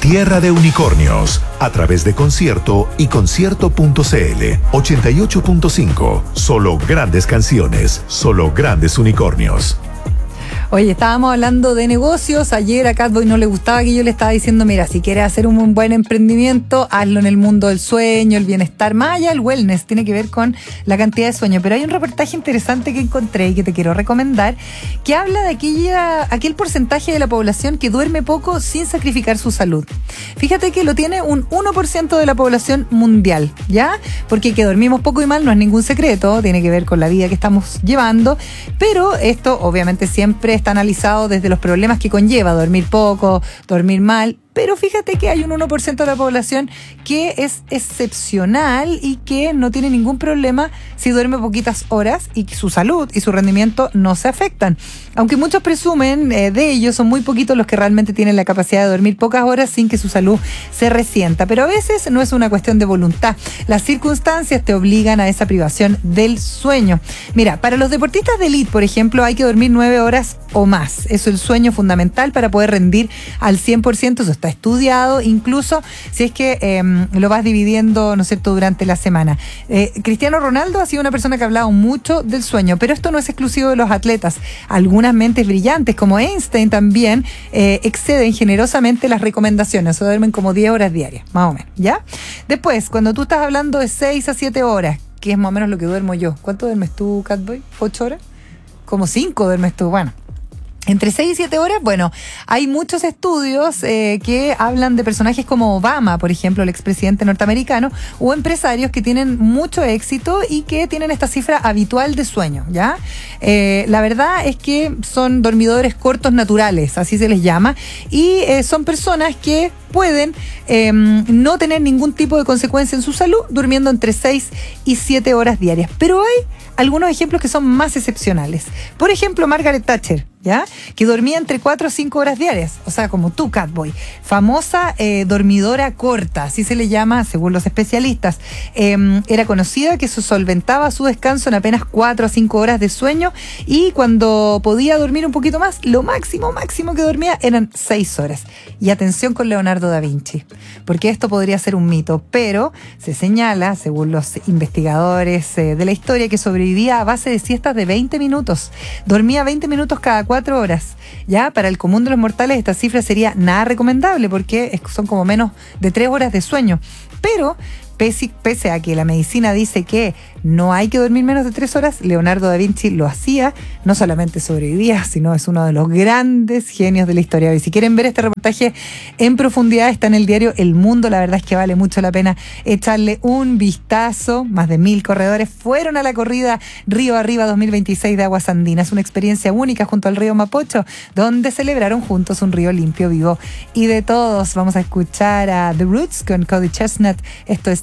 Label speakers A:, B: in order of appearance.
A: Tierra de Unicornios, a través de Concierto y Concierto.cl. 88.5. Solo grandes canciones, solo grandes unicornios.
B: Oye, estábamos hablando de negocios. Ayer a Catboy no le gustaba que yo le estaba diciendo, mira, si quieres hacer un buen emprendimiento, hazlo en el mundo del sueño, el bienestar. Más allá del wellness, tiene que ver con la cantidad de sueño. Pero hay un reportaje interesante que encontré y que te quiero recomendar, que habla de aquel porcentaje de la población que duerme poco sin sacrificar su salud. Fíjate que lo tiene un 1% de la población mundial, ¿ya? Porque que dormimos poco y mal no es ningún secreto, tiene que ver con la vida que estamos llevando, pero esto obviamente siempre está analizado desde los problemas que conlleva dormir poco, dormir mal. Pero fíjate que hay un 1% de la población que es excepcional y que no tiene ningún problema si duerme poquitas horas y que su salud y su rendimiento no se afectan. Aunque muchos presumen de ellos, son muy poquitos los que realmente tienen la capacidad de dormir pocas horas sin que su salud se resienta. Pero a veces no es una cuestión de voluntad. Las circunstancias te obligan a esa privación del sueño. Mira, para los deportistas de élite, por ejemplo, hay que dormir 9 horas o más. Eso es el sueño fundamental para poder rendir al 100%. Eso está estudiado, incluso si es que lo vas dividiendo, ¿no es cierto?, durante la semana. Cristiano Ronaldo ha sido una persona que ha hablado mucho del sueño, pero esto no es exclusivo de los atletas. Algunas mentes brillantes, como Einstein también, exceden generosamente las recomendaciones, o duermen como 10 horas diarias, más o menos, ¿ya? Después, cuando tú estás hablando de 6 a 7 horas, que es más o menos lo que duermo yo. ¿Cuánto duermes tú, Catboy? ¿8 horas? Como 5 duermes tú, bueno. Entre 6 y 7 horas, bueno, hay muchos estudios que hablan de personajes como Obama, por ejemplo, el expresidente norteamericano, o empresarios que tienen mucho éxito y que tienen esta cifra habitual de sueño, ¿ya? La verdad es que son dormidores cortos naturales, así se les llama, y son personas que pueden no tener ningún tipo de consecuencia en su salud durmiendo entre 6 y 7 horas diarias. Pero hay algunos ejemplos que son más excepcionales. Por ejemplo, Margaret Thatcher, ¿ya? Que dormía entre 4 a 5 horas diarias, o sea, como tú, Catboy. Famosa dormidora corta, así se le llama según los especialistas. Era conocida que se solventaba su descanso en apenas 4 a 5 horas de sueño, y cuando podía dormir un poquito más, lo máximo que dormía eran 6 horas. Y atención con Leonardo da Vinci, porque esto podría ser un mito, pero se señala, según los investigadores de la historia, que sobrevivía a base de siestas de 20 minutos. Dormía 20 minutos cada 4 horas. Ya para el común de los mortales esta cifra sería nada recomendable, porque son como menos de 3 horas de sueño. Pero pese a que la medicina dice que no hay que dormir menos de 3 horas, Leonardo da Vinci lo hacía, no solamente sobrevivía, sino es uno de los grandes genios de la historia. Y si quieren ver este reportaje en profundidad, está en el diario El Mundo. La verdad es que vale mucho la pena echarle un vistazo. Más de 1.000 corredores fueron a la corrida Río Arriba 2026 de Aguas Andinas, una experiencia única junto al río Mapocho, donde celebraron juntos un río limpio, vivo y de todos. Vamos a escuchar a The Roots con Cody Chestnut. Esto es